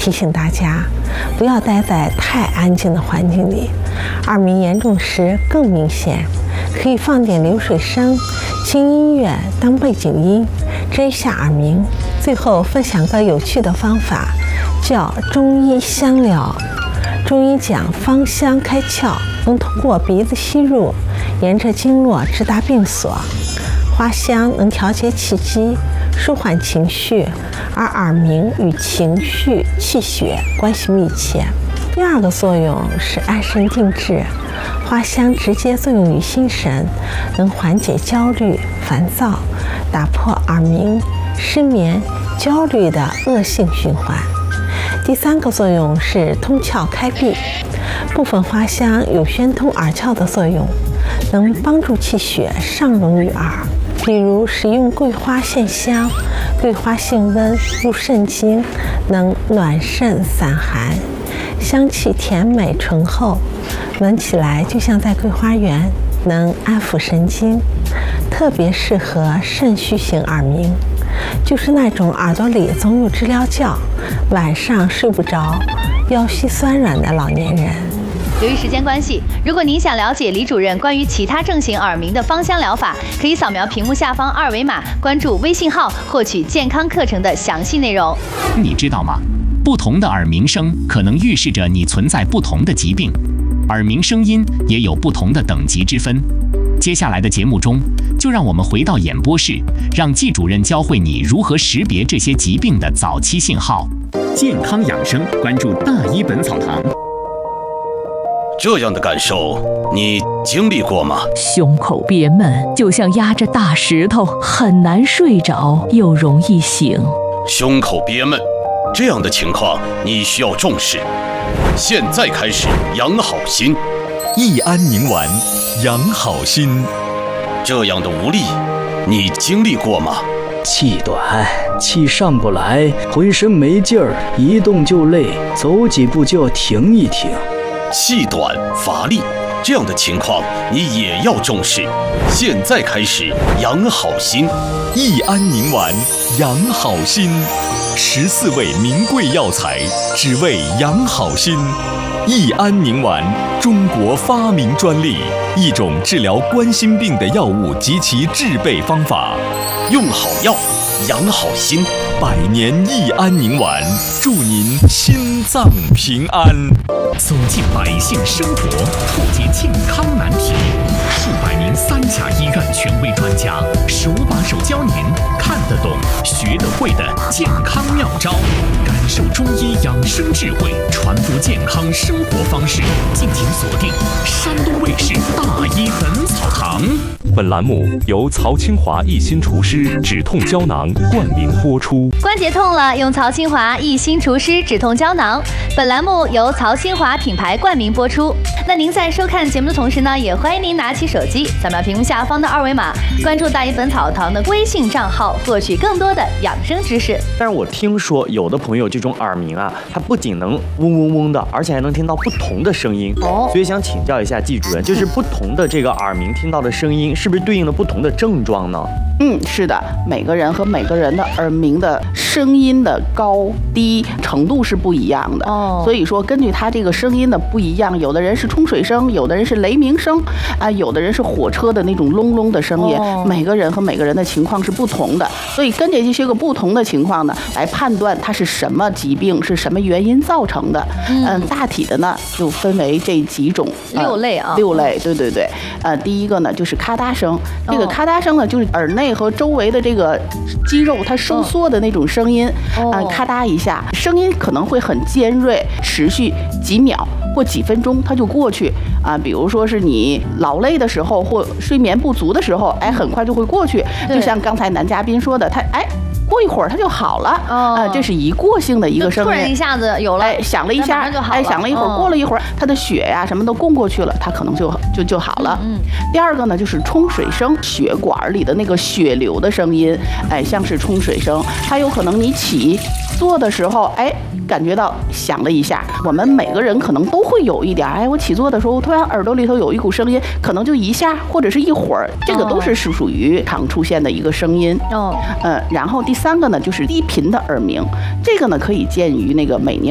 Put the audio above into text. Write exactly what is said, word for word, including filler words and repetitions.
提醒大家，不要待在太安静的环境里，耳鸣严重时更明显。可以放点流水声、轻音乐当背景音，遮一下耳鸣。最后分享个有趣的方法，叫中医香疗。中医讲芳香开窍，能通过鼻子吸入，沿着经络直达病所。花香能调节气机，舒缓情绪，而耳鸣与情绪、气血关系密切。第二个作用是安神定志，花香直接作用于心神，能缓解焦虑、烦躁，打破耳鸣、失眠、焦虑的恶性循环。第三个作用是通窍开闭，部分花香有宣通耳窍的作用，能帮助气血上溶于耳。比如使用桂花线香，桂花性温，入肾经，能暖肾散寒，香气甜美醇厚，闻起来就像在桂花园，能安抚神经，特别适合肾虚型耳鸣，就是那种耳朵里总有知了叫，晚上睡不着，腰膝酸软的老年人。 由于时间关系，如果您想了解李主任关于其他症型耳鸣的芳香疗法，可以扫描屏幕下方二维码，关注微信号获取健康课程的详细内容。 你知道吗？不同的耳鸣声可能预示着你存在不同的疾病，耳鸣声音也有不同的等级之分。接下来的节目中，就让我们回到演播室，让季主任教会你如何识别这些疾病的早期信号。健康养生，关注大医本草堂。 这样的感受你经历过吗？ 胸口憋闷，就像压着大石头，很难睡着，又容易醒。 胸口憋闷，这样的情况你需要重视。现在开始养好心， 益安宁丸，养好心。 这样的无力，你经历过吗？ 气短，气上不来，浑身没劲儿，一动就累，走几步就要停一停。 气短乏力，这样的情况你也要重视。现在开始养好心， 益安宁丸，养好心。十四味名贵药材，只为养好心。益安宁丸，中国发明专利，一种治疗冠心病的药物及其制备方法。 用好药，养好心。 百年益安宁丸，祝您心脏平安。 走进百姓生活，破解健康难题。数百名三甲医院权威专家，手把手教您看得懂、学得会的健康妙招，感受中医养生智慧，传播健康生活方式。敬请锁定山东卫视大医本草堂。 本栏目由曹清华益心除湿止痛胶囊冠名播出。 关节痛了，用曹清华益心除湿止痛胶囊。本栏目由曹清华品牌冠名播出。那您在收看节目的同时呢，也欢迎您拿起手机，扫描屏幕下方的二维码，关注大医本草堂的微信账号，获取更多的养生知识。 但是我听说有的朋友这种耳鸣啊，它不仅能嗡嗡嗡的，而且还能听到不同的声音。哦，所以想请教一下季主任，就是不同的这个耳鸣听到的声音，是不是对应了不同的症状呢？ 嗯，是的，每个人和每个人的耳鸣的声音的高低程度是不一样的哦。所以说，根据他这个声音的不一样，有的人是冲水声，有的人是雷鸣声，啊、呃，有的人是火车的那种隆隆的声音。哦、每个人和每个人的情况是不同的，所以根据这些个不同的情况呢，来判断它是什么疾病，是什么原因造成的。嗯，呃、大体的呢就分为这几种、 呃、六类啊， 六类，对对对。呃，第一个呢就是咔嗒声，这个咔嗒声呢就是耳内和周围的这个肌肉它收缩的那种声音，啊、呃，咔嗒一下，声音可能会很尖锐，持续几秒或几分钟它就过去啊。比如说是你劳累的时候或睡眠不足的时候，哎，很快就会过去。就像刚才男嘉宾说的，他哎。过一会儿它就好了，啊、呃，这是一过性的一个声音， 突然一下子有了， 哎，响了一下，哎，响了一会儿，过了一会儿，它的血呀、啊、什么都供过去了，它可能就就就好了。嗯，第二个呢就是冲水声，血管里的那个血流的声音，哎，像是冲水声，它有可能你起坐的时候，哎。感觉到响了一下，我们每个人可能都会有一点，哎，我起坐的时候突然耳朵里头有一股声音，可能就一下或者是一会儿，这个都是是属于常出现的一个声音。哦，呃，然后第三个呢就是低频的耳鸣，这个呢可以见于那个美宁